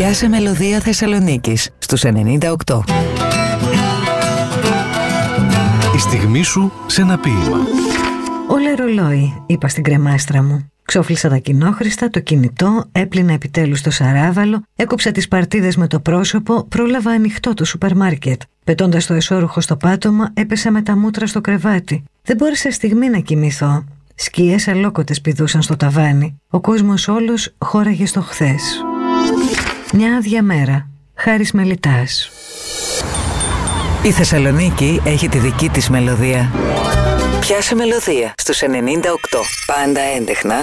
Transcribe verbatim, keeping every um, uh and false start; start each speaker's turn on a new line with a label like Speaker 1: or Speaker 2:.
Speaker 1: Πιάσε μελωδία Θεσσαλονίκης στους ενενήντα οκτώ.
Speaker 2: Η στιγμή σου σε ένα ποίημα.
Speaker 3: Όλε ρολόι, είπα στην κρεμάστρα μου. Ξόφλησα τα κοινόχρηστα, το κινητό, έπλυνα επιτέλους το σαράβαλο, έκοψα τις παρτίδες με το πρόσωπο, πρόλαβα ανοιχτό το σούπερ μάρκετ. Πετώντας το εσώρουχο στο πάτωμα, έπεσα με τα μούτρα στο κρεβάτι. Δεν μπόρεσα στιγμή να κοιμηθώ. Σκιές αλόκοτες πηδούσαν στο ταβάνι. Ο κόσμος όλος χώραγε στο χθες. Μια άδεια μέρα. Χάρης Μελιτάς.
Speaker 1: Η Θεσσαλονίκη έχει τη δική της μελωδία. Πιάσε μελωδία στους ενενήντα οκτώ. Πάντα έντεχνα